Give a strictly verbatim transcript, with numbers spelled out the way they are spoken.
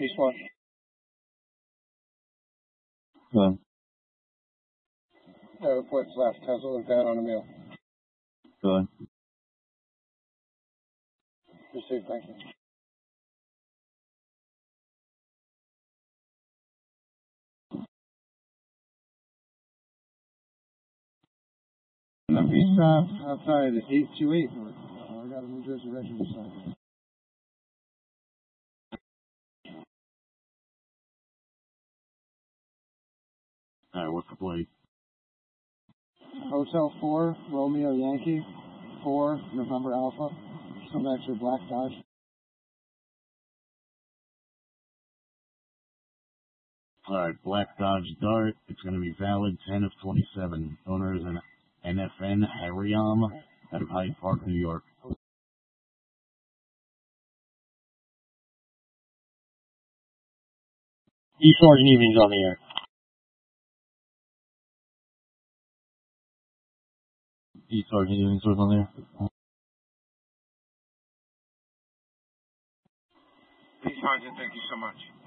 East one. Good. Uh, reports left. How's it look down on the meal? Good. Received, thank you. We stop outside at eight two eight. I got a New Jersey regiment sign. Alright, what's the plate? Hotel four, Romeo Yankee, four, November Alpha. Come back to Black Dodge. Alright, Black Dodge Dart. It's going to be valid ten of twenty-seven. Owner is an N F N Harriam out of Hyde Park, New York. East Sergeant Evening's on the air. East Sergeant Evenings was on there. East Sergeant, thank you so much.